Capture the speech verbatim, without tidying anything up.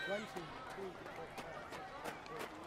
One, two, three, four, five, six, seven, eight.